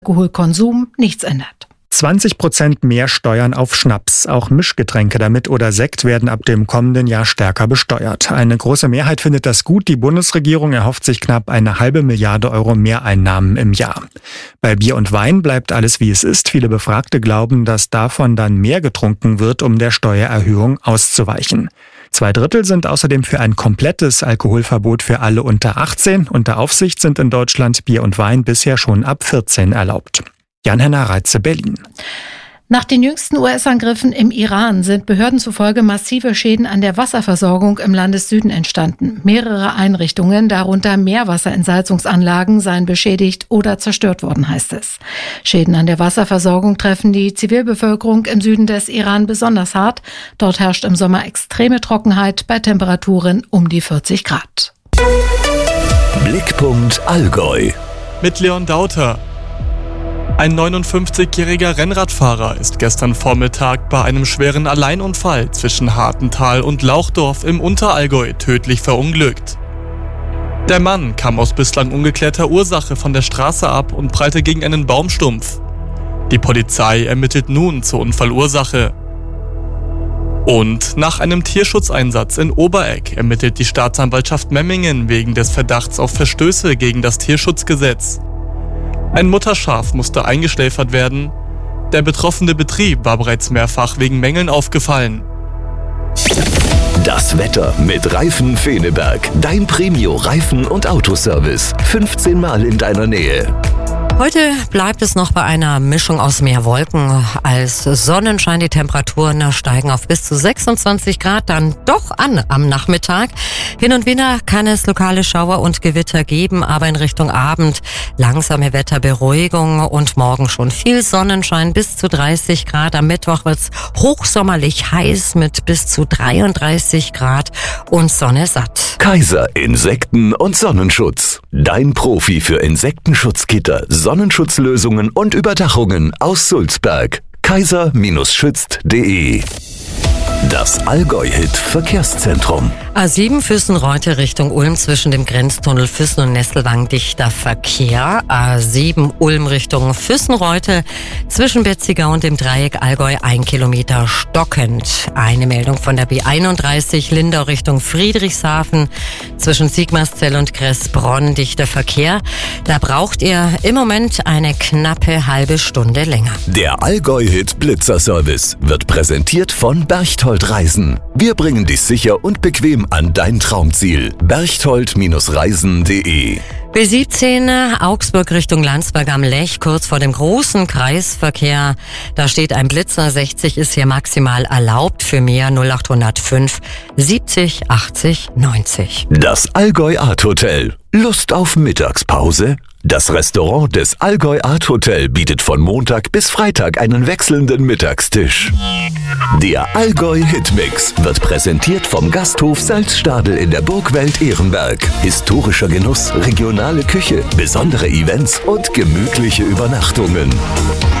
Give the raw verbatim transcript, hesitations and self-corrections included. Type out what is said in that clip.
Alkoholkonsum nichts ändert. zwanzig Prozent mehr Steuern auf Schnaps. Auch Mischgetränke damit oder Sekt werden ab dem kommenden Jahr stärker besteuert. Eine große Mehrheit findet das gut. Die Bundesregierung erhofft sich knapp eine halbe Milliarde Euro Mehreinnahmen im Jahr. Bei Bier und Wein bleibt alles wie es ist. Viele Befragte glauben, dass davon dann mehr getrunken wird, um der Steuererhöhung auszuweichen. Zwei Drittel sind außerdem für ein komplettes Alkoholverbot für alle unter achtzehn. Unter Aufsicht sind in Deutschland Bier und Wein bisher schon ab vierzehn erlaubt. Jan-Henner Reitze, Berlin. Nach den jüngsten U S-Angriffen im Iran sind Behörden zufolge massive Schäden an der Wasserversorgung im Landessüden entstanden. Mehrere Einrichtungen, darunter Meerwasserentsalzungsanlagen, seien beschädigt oder zerstört worden, heißt es. Schäden an der Wasserversorgung treffen die Zivilbevölkerung im Süden des Iran besonders hart. Dort herrscht im Sommer extreme Trockenheit bei Temperaturen um die vierzig Grad. Blickpunkt Allgäu. Mit Leon Dauter. Ein neunundfünfzigjähriger Rennradfahrer ist gestern Vormittag bei einem schweren Alleinunfall zwischen Hartental und Lauchdorf im Unterallgäu tödlich verunglückt. Der Mann kam aus bislang ungeklärter Ursache von der Straße ab und prallte gegen einen Baumstumpf. Die Polizei ermittelt nun zur Unfallursache. Und nach einem Tierschutzeinsatz in Oberegg ermittelt die Staatsanwaltschaft Memmingen wegen des Verdachts auf Verstöße gegen das Tierschutzgesetz. Ein Mutterschaf musste eingeschläfert werden. Der betroffene Betrieb war bereits mehrfach wegen Mängeln aufgefallen. Das Wetter mit Reifen Feneberg. Dein Premio-Reifen- und Autoservice. fünfzehn Mal in deiner Nähe. Heute bleibt es noch bei einer Mischung aus mehr Wolken als Sonnenschein. Die Temperaturen steigen auf bis zu sechsundzwanzig Grad dann doch an am Nachmittag. Hin und wieder kann es lokale Schauer und Gewitter geben, aber in Richtung Abend langsame Wetterberuhigung und morgen schon viel Sonnenschein bis zu dreißig Grad. Am Mittwoch wird's hochsommerlich heiß mit bis zu dreiunddreißig Grad und Sonne satt. Kaiser Insekten- und Sonnenschutz. Dein Profi für Insektenschutzgitter, Sonnenschutzlösungen und Überdachungen aus Sulzberg. kaiser schützt punkt de. Das Allgäu-Hit-Verkehrszentrum. A sieben Füssen-Reute Richtung Ulm zwischen dem Grenztunnel Füssen und Nesselwang dichter Verkehr. A sieben Ulm Richtung Füssen-Reute zwischen Betzigau und dem Dreieck Allgäu ein Kilometer stockend. Eine Meldung von der B einunddreißig Lindau Richtung Friedrichshafen zwischen Sigmarszell und Kressbronn dichter Verkehr. Da braucht ihr im Moment eine knappe halbe Stunde länger. Der Allgäu-Hit-Blitzer-Service wird präsentiert von Berchtold Reisen. Wir bringen dich sicher und bequem an dein Traumziel. berchtold Reisen punkt de. B siebzehn Augsburg Richtung Landsberg am Lech, kurz vor dem großen Kreisverkehr. Da steht ein Blitzer, sechzig ist hier maximal erlaubt, für mehr null acht null fünf siebzig achtzig neunzig. Das Allgäu Art Hotel. Lust auf Mittagspause? Das Restaurant des Allgäu Art Hotel bietet von Montag bis Freitag einen wechselnden Mittagstisch. Der Allgäu Hitmix wird präsentiert vom Gasthof Salzstadel in der Burgwelt Ehrenberg. Historischer Genuss, regionale Küche, besondere Events und gemütliche Übernachtungen.